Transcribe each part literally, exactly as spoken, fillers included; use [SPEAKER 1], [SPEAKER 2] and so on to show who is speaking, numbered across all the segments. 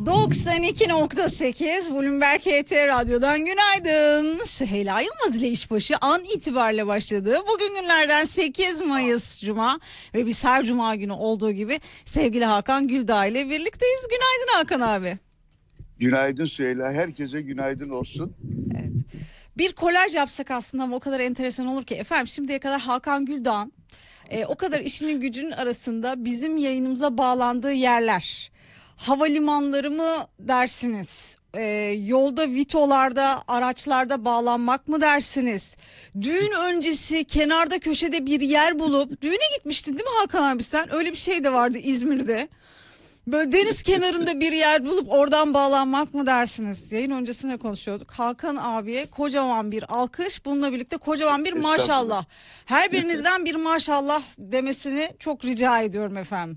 [SPEAKER 1] doksan iki nokta sekiz Bloomberg H T Radyo'dan günaydın. Süheyla Yılmaz ile işbaşı an itibariyle başladı. Bugün günlerden sekiz Mayıs Cuma ve biz her Cuma günü olduğu gibi sevgili Hakan Güldağ ile birlikteyiz. Günaydın Hakan abi.
[SPEAKER 2] Günaydın Süheyla. Herkese günaydın olsun.
[SPEAKER 1] Evet. Bir kolaj yapsak aslında ama o kadar enteresan olur ki. Efendim şimdiye kadar Hakan Güldağ'ın e, o kadar işinin gücünün arasında bizim yayınımıza bağlandığı yerler. Havalimanları mı dersiniz? Ee, yolda vitolarda, araçlarda bağlanmak mı dersiniz? Düğün öncesi kenarda köşede bir yer bulup düğüne gitmiştin değil mi Hakan abi sen? Öyle bir şey de vardı İzmir'de. Böyle deniz kenarında bir yer bulup oradan bağlanmak mı dersiniz? Yayın öncesinde konuşuyorduk. Hakan abiye kocaman bir alkış. Bununla birlikte kocaman bir maşallah. Her birinizden bir maşallah demesini çok rica ediyorum efendim.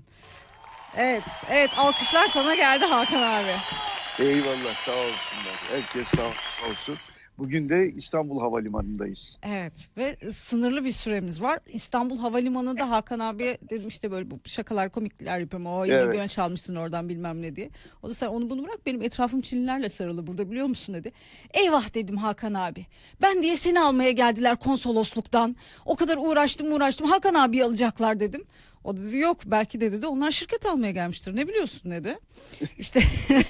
[SPEAKER 1] Evet, evet alkışlar sana geldi Hakan abi.
[SPEAKER 2] Eyvallah, sağ olsunlar. Herkes sağ olsun. Bugün de İstanbul Havalimanı'ndayız.
[SPEAKER 1] Evet ve sınırlı bir süremiz var. İstanbul Havalimanı'nda Hakan abi dedim işte böyle bu şakalar komikler yapıyorum. O yine
[SPEAKER 2] Evet.
[SPEAKER 1] gören çalmışsın oradan bilmem ne diye. O da sen onu bunu bırak benim etrafım Çinlilerle sarılı burada biliyor musun dedi. Eyvah dedim Hakan abi. Ben diye seni almaya geldiler konsolosluktan. O kadar uğraştım uğraştım Hakan abi alacaklar dedim. O dedi yok belki de dedi onlar şirket almaya gelmiştir ne biliyorsun dedi. İşte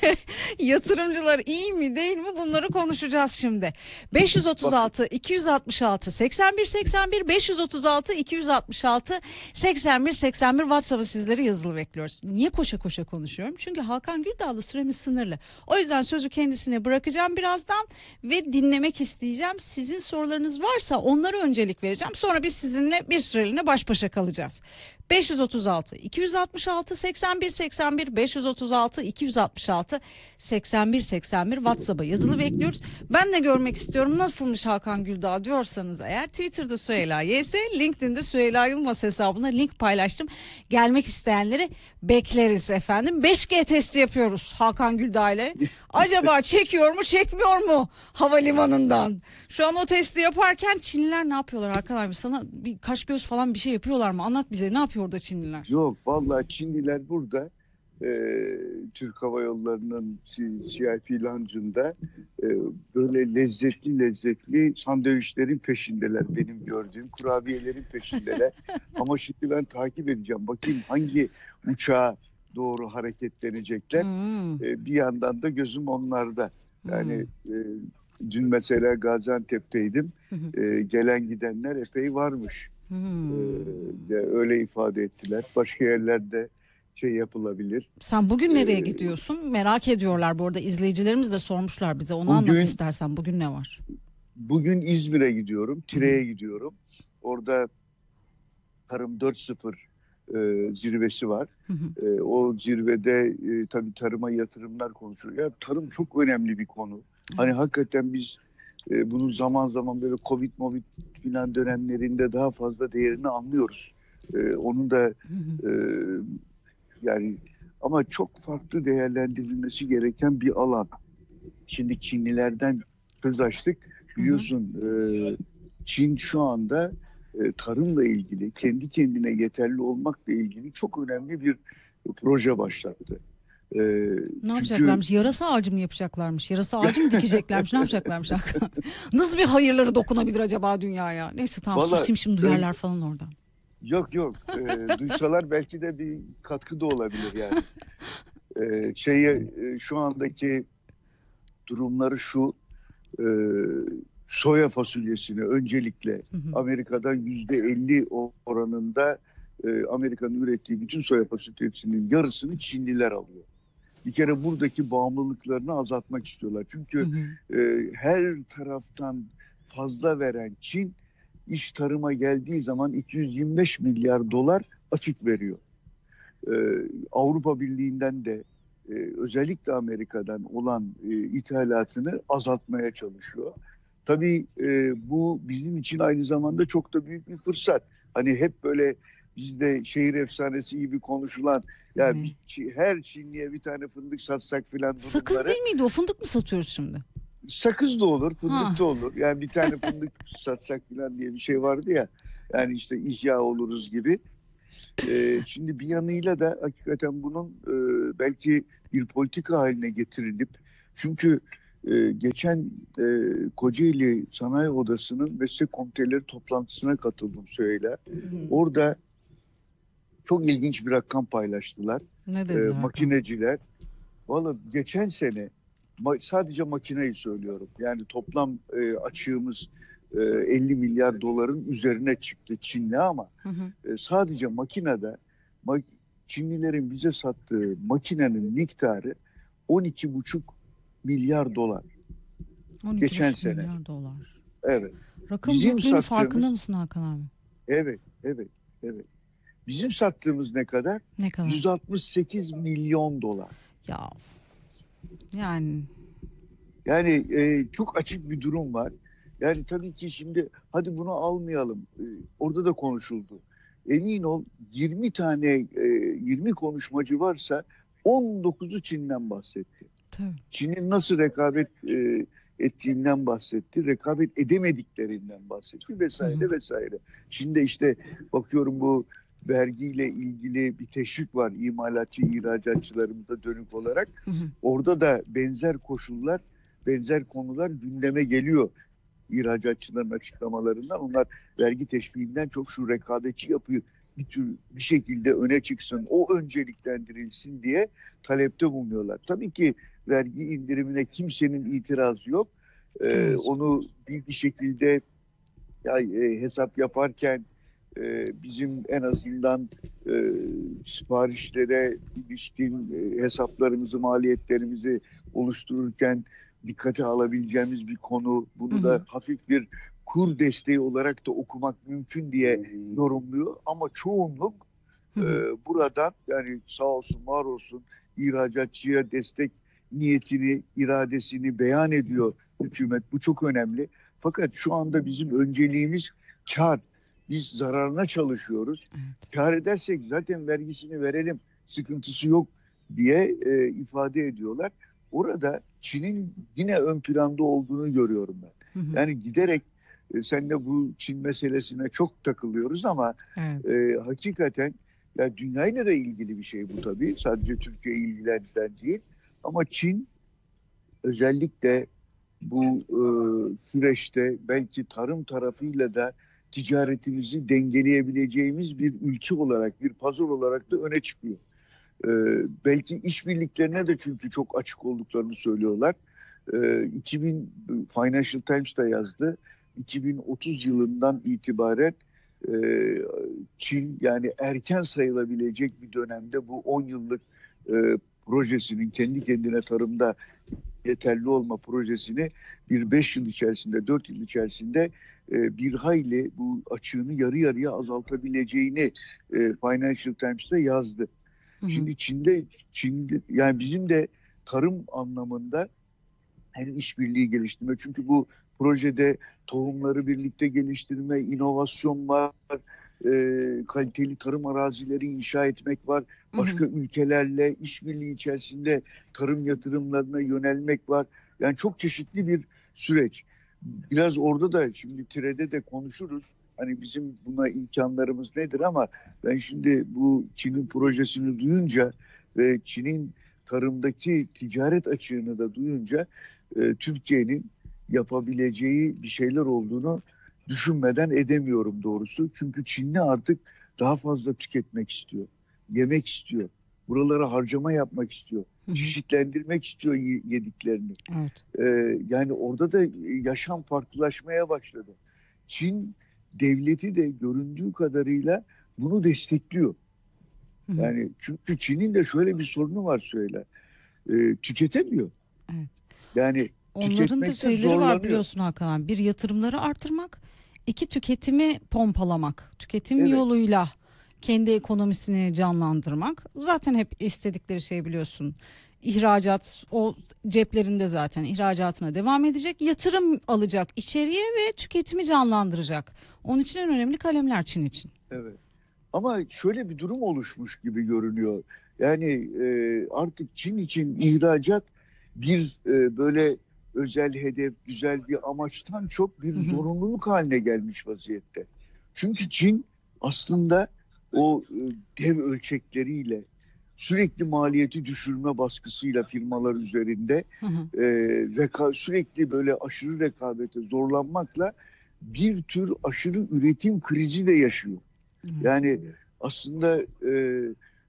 [SPEAKER 1] yatırımcılar iyi mi değil mi bunları konuşacağız şimdi. beş yüz otuz altı iki yüz altmış altı seksen bir seksen bir beş yüz otuz altı iki yüz altmış altı seksen bir seksen bir WhatsApp'ı sizlere yazılı bekliyoruz. Niye koşa koşa konuşuyorum? Çünkü Hakan Güldağ'la süremiz sınırlı. O yüzden sözü kendisine bırakacağım birazdan ve dinlemek isteyeceğim. Sizin sorularınız varsa onlara öncelik vereceğim. Sonra biz sizinle bir süreliğine baş başa kalacağız. beş yüz otuz altı iki yüz altmış altı seksen bir seksen bir beş yüz otuz altı iki yüz altmış altı seksen bir seksen bir WhatsApp'a yazılı bekliyoruz. Ben de görmek istiyorum nasılmış Hakan Güldağ diyorsanız eğer Twitter'da Süheyla Y S, LinkedIn'de Süheyla Yılmaz hesabına link paylaştım. Gelmek isteyenleri bekleriz efendim. beş G testi yapıyoruz Hakan Güldağ ile. Acaba çekiyor mu çekmiyor mu havalimanından? Şu an o testi yaparken Çinliler ne yapıyorlar Hakan abi? Sana bir kaş göz falan bir şey yapıyorlar mı? Anlat bize ne yapıyor orada Çinliler?
[SPEAKER 2] Yok vallahi Çinliler burada e, Türk Hava Yolları'nın C I P lounge'ında e, böyle lezzetli lezzetli sandviçlerin peşindeler benim gördüğüm. Kurabiyelerin peşindeler. Ama şimdi ben takip edeceğim. Bakayım hangi uçağa doğru hareketlenecekler.
[SPEAKER 1] Hmm.
[SPEAKER 2] E, bir yandan da gözüm onlarda. Yani e, dün mesela Gaziantep'teydim. E, gelen gidenler epey varmış.
[SPEAKER 1] Hmm.
[SPEAKER 2] Ee, öyle ifade ettiler. Başka yerlerde şey yapılabilir.
[SPEAKER 1] Sen bugün nereye
[SPEAKER 2] Ee,
[SPEAKER 1] gidiyorsun? Merak ediyorlar bu arada. İzleyicilerimiz de sormuşlar bize. Onu
[SPEAKER 2] Bugün-
[SPEAKER 1] anlat istersen. Bugün ne var?
[SPEAKER 2] Bugün İzmir'e gidiyorum. Tire'ye gidiyorum. Orada Tarım dört sıfır e, zirvesi var.
[SPEAKER 1] Hı hı.
[SPEAKER 2] E, o zirvede e, tabii tarıma yatırımlar konuşuluyor. Ya, tarım çok önemli bir konu. Hani hakikaten biz e, bunu zaman zaman böyle Covid, Movid filan dönemlerinde daha fazla değerini anlıyoruz. E, onun da
[SPEAKER 1] Hı hı.
[SPEAKER 2] e, yani ama çok farklı değerlendirilmesi gereken bir alan. Şimdi Çinlilerden söz açtık. Biliyorsun e, Çin şu anda e, tarımla ilgili, kendi kendine yeterli olmakla ilgili çok önemli bir proje başlattı. E,
[SPEAKER 1] Ne
[SPEAKER 2] çünkü
[SPEAKER 1] yapacaklarmış? Yarasa ağacı mı yapacaklarmış? Yarasa ağacı mı dikeceklermiş? Ne yapacaklarmış Hakan? Nasıl bir hayırları dokunabilir acaba dünyaya? Neyse tamam
[SPEAKER 2] Vallahi,
[SPEAKER 1] susayım şimdi duyarlar falan oradan.
[SPEAKER 2] Yok yok. E, duysalar belki de bir katkı da olabilir yani. E, şeye, e, şu andaki durumları şu. E, soya fasulyesini öncelikle
[SPEAKER 1] Hı hı.
[SPEAKER 2] Amerika'dan yüzde elli oranında e, Amerika'nın ürettiği bütün soya fasulyesinin yarısını Çinliler alıyor. Bir kere buradaki bağımlılıklarını azaltmak istiyorlar. Çünkü
[SPEAKER 1] Hı hı.
[SPEAKER 2] e, her taraftan fazla veren Çin iş tarıma geldiği zaman iki yüz yirmi beş milyar dolar açık veriyor. E, Avrupa Birliği'nden de e, özellikle Amerika'dan olan e, ithalatını azaltmaya çalışıyor. Tabii e, bu bizim için aynı zamanda çok da büyük bir fırsat. Hani hep böyle bizde şehir efsanesi gibi konuşulan ya
[SPEAKER 1] Hı.
[SPEAKER 2] bir Çi- her Çinliye bir tane fındık satsak filan
[SPEAKER 1] Sakız
[SPEAKER 2] durumları.
[SPEAKER 1] değil miydi o? Fındık mı satıyoruz şimdi?
[SPEAKER 2] Sakız da olur, fındık
[SPEAKER 1] Ha.
[SPEAKER 2] da olur. Yani bir tane fındık satsak filan diye bir şey vardı ya. Yani işte ihya oluruz gibi. Ee, şimdi bir yanıyla da hakikaten bunun e, belki bir politika haline getirilip, çünkü e, geçen e, Kocaeli Sanayi Odası'nın meslek komiteleri toplantısına katıldım Süheyla.
[SPEAKER 1] Hı hı.
[SPEAKER 2] Orada çok ilginç bir rakam paylaştılar.
[SPEAKER 1] Ne
[SPEAKER 2] E,
[SPEAKER 1] dediler Hakan?
[SPEAKER 2] makineciler, valla geçen sene ma- sadece makineyi söylüyorum. Yani toplam e, açığımız e, elli milyar doların üzerine çıktı Çin'le, ama
[SPEAKER 1] Hı hı.
[SPEAKER 2] e, sadece makinede ma- Çinlilerin bize sattığı makinenin miktarı on iki buçuk milyar dolar geçen
[SPEAKER 1] on iki buçuk
[SPEAKER 2] sene.
[SPEAKER 1] milyar dolar.
[SPEAKER 2] Evet.
[SPEAKER 1] Rakam
[SPEAKER 2] Bizim
[SPEAKER 1] büyüklüğünün farkında
[SPEAKER 2] sattığımız,
[SPEAKER 1] mısın Hakan abi?
[SPEAKER 2] evet, evet, evet. Bizim sattığımız ne kadar?
[SPEAKER 1] Ne kadar?
[SPEAKER 2] yüz altmış sekiz milyon dolar.
[SPEAKER 1] Ya yani
[SPEAKER 2] Yani e, çok açık bir durum var. Yani tabii ki şimdi hadi bunu almayalım. E, orada da konuşuldu. Emin ol, yirmi tane e, yirmi konuşmacı varsa on dokuzu Çin'den bahsetti.
[SPEAKER 1] tabii.
[SPEAKER 2] Çin'in nasıl rekabet e, ettiğinden bahsetti, rekabet edemediklerinden bahsetti
[SPEAKER 1] Hı
[SPEAKER 2] vesaire
[SPEAKER 1] hı.
[SPEAKER 2] vesaire. Şimdi işte bakıyorum, bu vergiyle ilgili bir teşvik var imalatçı, ihracatçılarımıza dönük olarak.
[SPEAKER 1] Hı hı.
[SPEAKER 2] Orada da benzer koşullar, benzer konular gündeme geliyor ihracatçıların açıklamalarından. Onlar vergi teşviğinden çok şu rekabetçi yapıyı bir tür bir şekilde öne çıksın, o önceliklendirilsin diye talepte bulunuyorlar. Tabii ki vergi indirimine kimsenin itirazı yok. Ee,
[SPEAKER 1] Evet.
[SPEAKER 2] onu bir, bir şekilde ya, e, hesap yaparken e, bizim en azından e, siparişlere ilişkin e, hesaplarımızı, maliyetlerimizi oluştururken dikkate alabileceğimiz bir konu.
[SPEAKER 1] Hı
[SPEAKER 2] Bunu
[SPEAKER 1] hı.
[SPEAKER 2] da hafif bir kur desteği olarak da okumak mümkün diye yorumluyor. Ama çoğunluk
[SPEAKER 1] Hı
[SPEAKER 2] e,
[SPEAKER 1] hı.
[SPEAKER 2] buradan, yani sağ olsun var olsun, ihracatçıya destek niyetini, iradesini beyan ediyor hükümet. Bu çok önemli. Fakat şu anda bizim önceliğimiz kar. Biz zararına çalışıyoruz.
[SPEAKER 1] Evet.
[SPEAKER 2] Kar edersek zaten vergisini verelim, sıkıntısı yok diye e, ifade ediyorlar. Orada Çin'in yine ön planda olduğunu görüyorum ben.
[SPEAKER 1] Hı hı.
[SPEAKER 2] Yani giderek e, seninle bu Çin meselesine çok takılıyoruz, ama
[SPEAKER 1] Evet.
[SPEAKER 2] e, hakikaten ya dünyayla da ilgili bir şey bu tabii. Sadece Türkiye'yi ilgilendiren değil. Ama Çin özellikle bu e, süreçte belki tarım tarafıyla da ticaretimizi dengeleyebileceğimiz bir ülke olarak, bir pazar olarak da öne çıkıyor. E, belki işbirliklerine de çünkü çok açık olduklarını söylüyorlar. E, iki bin Financial Times da yazdı. iki bin otuz yılından itibaren e, Çin, yani erken sayılabilecek bir dönemde, bu on yıllık e, projesinin, kendi kendine tarımda yeterli olma projesini bir beş yıl içerisinde, dört yıl içerisinde e, bir hayli bu açığını yarı yarıya azaltabileceğini e, Financial Times'te yazdı.
[SPEAKER 1] Hı hı.
[SPEAKER 2] Şimdi Çin'de, Çin'de yani bizim de tarım anlamında hem işbirliği geliştirme, çünkü bu projede tohumları birlikte geliştirme, inovasyon var, e, kaliteli tarım arazileri inşa etmek var,
[SPEAKER 1] Hı hı.
[SPEAKER 2] başka ülkelerle işbirliği içerisinde tarım yatırımlarına yönelmek var. Yani çok çeşitli bir süreç. Biraz orada da şimdi Tire'de de konuşuruz. Hani bizim buna imkanlarımız nedir, ama ben şimdi bu Çin'in projesini duyunca ve Çin'in tarımdaki ticaret açığını da duyunca e, Türkiye'nin yapabileceği bir şeyler olduğunu düşünmeden edemiyorum doğrusu. Çünkü Çinli artık daha fazla tüketmek istiyor, yemek istiyor, buralara harcama yapmak istiyor,
[SPEAKER 1] Hı hı.
[SPEAKER 2] çeşitlendirmek istiyor yediklerini.
[SPEAKER 1] Evet.
[SPEAKER 2] Ee, yani orada da yaşam farklılaşmaya başladı. Çin devleti de göründüğü kadarıyla bunu destekliyor.
[SPEAKER 1] Hı hı.
[SPEAKER 2] Yani çünkü Çin'in de şöyle bir sorunu var, söyle. Ee, tüketemiyor.
[SPEAKER 1] Evet.
[SPEAKER 2] Yani
[SPEAKER 1] Onların da
[SPEAKER 2] tüketmekte
[SPEAKER 1] şeyleri var
[SPEAKER 2] zorlanıyor.
[SPEAKER 1] biliyorsun Hakan abi. Bir, yatırımları artırmak. İki, tüketimi pompalamak. Tüketim
[SPEAKER 2] Evet,
[SPEAKER 1] yoluyla kendi ekonomisini canlandırmak. Zaten hep istedikleri şey biliyorsun. İhracat, o ceplerinde zaten ihracatına devam edecek. Yatırım alacak içeriye ve tüketimi canlandıracak. Onun için en önemli kalemler Çin için.
[SPEAKER 2] evet. Ama şöyle bir durum oluşmuş gibi görünüyor. Yani e, artık Çin için ihracat bir e, böyle özel hedef, güzel bir amaçtan çok bir
[SPEAKER 1] Hı hı.
[SPEAKER 2] zorunluluk haline gelmiş vaziyette. Çünkü Çin aslında o e, dev ölçekleriyle, sürekli maliyeti düşürme baskısıyla firmalar üzerinde
[SPEAKER 1] Hı hı.
[SPEAKER 2] e, reka, sürekli böyle aşırı rekabete zorlanmakla bir tür aşırı üretim krizi de yaşıyor.
[SPEAKER 1] Evet.
[SPEAKER 2] Yani aslında e,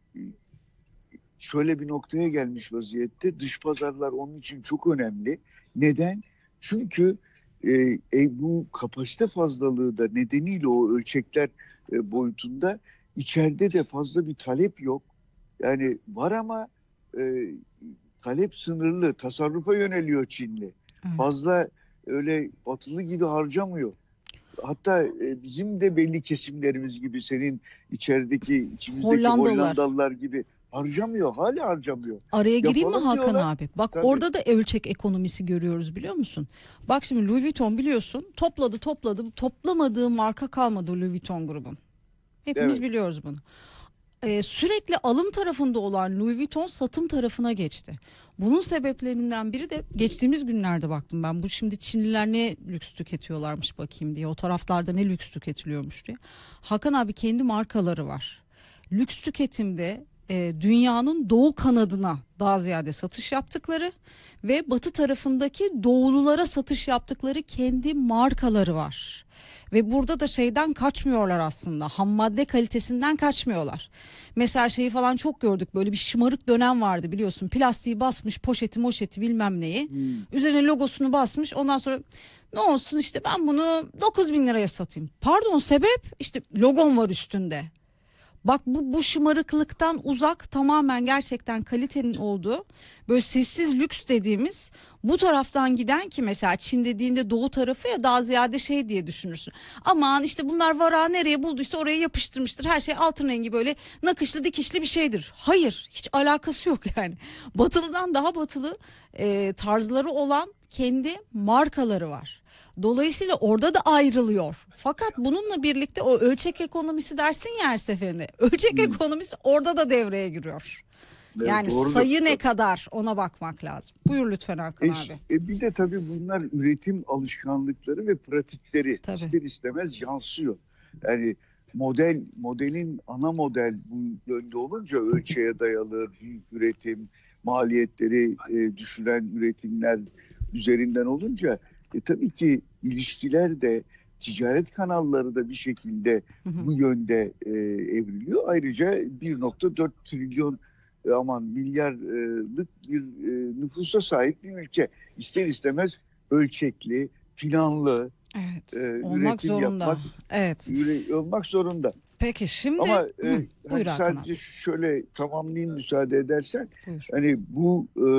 [SPEAKER 2] şöyle bir noktaya gelmiş vaziyette. Dış pazarlar onun için çok önemli. Neden? Çünkü e, e, bu kapasite fazlalığı da nedeniyle o ölçekler e, boyutunda içeride de fazla bir talep yok. Yani var ama e, talep sınırlı. Tasarrufa yöneliyor Çinli.
[SPEAKER 1] Evet.
[SPEAKER 2] Fazla öyle batılı gibi harcamıyor. Hatta e, bizim de belli kesimlerimiz gibi senin içerideki içimizdeki
[SPEAKER 1] Hollandalılar.
[SPEAKER 2] Hollandalılar gibi harcamıyor. Hala harcamıyor.
[SPEAKER 1] Araya gireyim mi
[SPEAKER 2] Yapalım
[SPEAKER 1] Hakan
[SPEAKER 2] diyorlar.
[SPEAKER 1] abi? Bak
[SPEAKER 2] Tabii.
[SPEAKER 1] orada da ölçek ekonomisi görüyoruz biliyor musun? Bak şimdi Louis Vuitton biliyorsun topladı topladı toplamadığı marka kalmadı Louis Vuitton grubun. Hepimiz
[SPEAKER 2] Evet.
[SPEAKER 1] biliyoruz bunu. Ee, sürekli alım tarafında olan Louis Vuitton satım tarafına geçti. Bunun sebeplerinden biri de geçtiğimiz günlerde baktım ben. Bu şimdi Çinliler ne lüks tüketiyorlarmış bakayım diye. O taraflarda ne lüks tüketiliyormuş diye. Hakan abi kendi markaları var. Lüks tüketimde e, dünyanın doğu kanadına daha ziyade satış yaptıkları ve batı tarafındaki doğululara satış yaptıkları kendi markaları var. Ve burada da şeyden kaçmıyorlar aslında. Ham madde kalitesinden kaçmıyorlar. Mesela şeyi falan çok gördük. Böyle bir şımarık dönem vardı biliyorsun. Plastiği basmış, poşeti moşeti bilmem neyi.
[SPEAKER 2] Hmm.
[SPEAKER 1] Üzerine logosunu basmış. Ondan sonra ne olsun işte ben bunu dokuz bin liraya satayım. Pardon sebep işte logon var üstünde. Bak bu, bu şımarıklıktan uzak tamamen gerçekten kalitenin olduğu böyle sessiz lüks dediğimiz bu taraftan giden ki mesela Çin dediğinde doğu tarafı ya daha ziyade şey diye düşünürsün. Aman işte bunlar varağı nereye bulduysa oraya yapıştırmıştır. Her şey altın rengi böyle nakışlı dikişli bir şeydir. Hayır hiç alakası yok yani. Batılıdan daha batılı e, tarzları olan kendi markaları var. Dolayısıyla orada da ayrılıyor. Fakat bununla birlikte o ölçek ekonomisi dersin ya her seferinde. Ölçek
[SPEAKER 2] Hmm.
[SPEAKER 1] ekonomisi orada da devreye giriyor.
[SPEAKER 2] Evet,
[SPEAKER 1] Yani
[SPEAKER 2] doğrudur.
[SPEAKER 1] sayı ne kadar ona bakmak lazım. Buyur lütfen Hakan
[SPEAKER 2] E,
[SPEAKER 1] abi.
[SPEAKER 2] e, bir de tabii bunlar üretim alışkanlıkları ve pratikleri
[SPEAKER 1] Tabii.
[SPEAKER 2] ister istemez yansıyor. Yani model modelin ana model bu yönde olunca ölçeğe dayalı büyük üretim maliyetleri e, düşüren üretimler üzerinden olunca e, tabii ki ilişkiler de ticaret kanalları da bir şekilde
[SPEAKER 1] Hı hı.
[SPEAKER 2] bu yönde e, evriliyor. Ayrıca bir nokta dört trilyon e, aman milyarlık bir e, nüfusa sahip bir ülke. İster istemez ölçekli, planlı
[SPEAKER 1] Evet.
[SPEAKER 2] e,
[SPEAKER 1] Olmak
[SPEAKER 2] üretim
[SPEAKER 1] zorunda.
[SPEAKER 2] yapmak
[SPEAKER 1] Evet.
[SPEAKER 2] üre- olmak zorunda.
[SPEAKER 1] Peki şimdi
[SPEAKER 2] Ama
[SPEAKER 1] hı,
[SPEAKER 2] e,
[SPEAKER 1] buyur
[SPEAKER 2] hani
[SPEAKER 1] Hakan abi.
[SPEAKER 2] sadece şöyle tamamlayayım müsaade edersen,
[SPEAKER 1] Buyur.
[SPEAKER 2] hani bu e,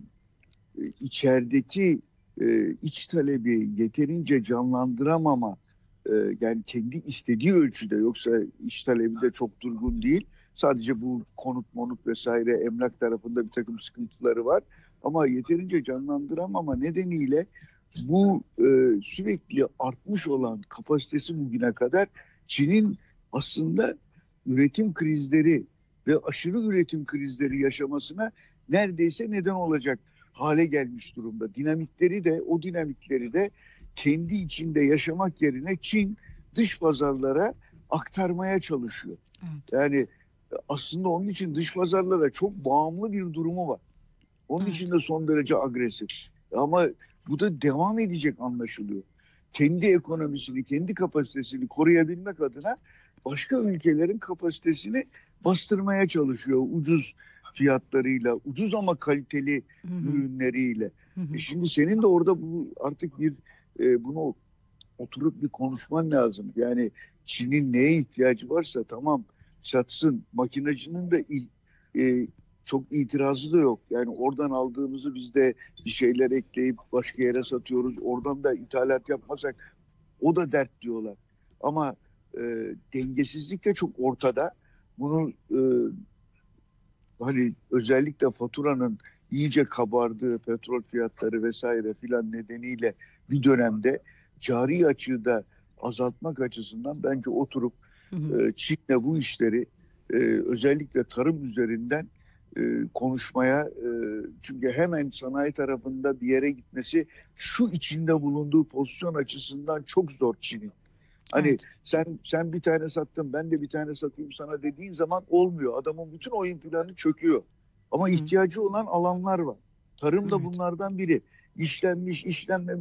[SPEAKER 2] içerideki e, iç talebi yeterince canlandıramama, e, yani kendi istediği ölçüde, yoksa iç talebi de çok durgun değil. Sadece bu konut monut vesaire emlak tarafında bir takım sıkıntıları var. Ama yeterince canlandıramama nedeniyle bu e, sürekli artmış olan kapasitesi bugüne kadar Çin'in aslında üretim krizleri ve aşırı üretim krizleri yaşamasına neredeyse neden olacak hale gelmiş durumda. Dinamikleri de o dinamikleri de kendi içinde yaşamak yerine Çin dış pazarlara aktarmaya çalışıyor.
[SPEAKER 1] Evet.
[SPEAKER 2] Yani aslında onun için dış pazarlara çok bağımlı bir durumu var. Onun
[SPEAKER 1] Evet.
[SPEAKER 2] için de son derece agresif. Ama bu da devam edecek anlaşılıyor. Kendi ekonomisini, kendi kapasitesini koruyabilmek adına başka ülkelerin kapasitesini bastırmaya çalışıyor. Ucuz fiyatlarıyla, ucuz ama kaliteli
[SPEAKER 1] Hı hı.
[SPEAKER 2] ürünleriyle.
[SPEAKER 1] Hı hı.
[SPEAKER 2] E şimdi senin de orada bu artık bir e, bunu oturup bir konuşman lazım. Yani Çin'in neye ihtiyacı varsa tamam satsın. Makinacının da il, e, çok itirazı da yok. Yani oradan aldığımızı biz de bir şeyler ekleyip başka yere satıyoruz. Oradan da ithalat yapmasak o da dert diyorlar. Ama e, dengesizlik de çok ortada. Bunu e, hani özellikle faturanın iyice kabardığı petrol fiyatları vesaire filan nedeniyle bir dönemde cari açığı da azaltmak açısından bence oturup
[SPEAKER 1] Hı hı.
[SPEAKER 2] e, Çin'le bu işleri e, özellikle tarım üzerinden e, konuşmaya, e, çünkü hemen sanayi tarafında bir yere gitmesi şu içinde bulunduğu pozisyon açısından çok zor Çin'in. Hani
[SPEAKER 1] Evet.
[SPEAKER 2] sen sen bir tane sattın, ben de bir tane satayım sana dediğin zaman olmuyor. Adamın bütün oyun planı çöküyor. Ama
[SPEAKER 1] Hı.
[SPEAKER 2] ihtiyacı olan alanlar var. Tarım da
[SPEAKER 1] Evet.
[SPEAKER 2] bunlardan biri. İşlenmiş, işlenmemiş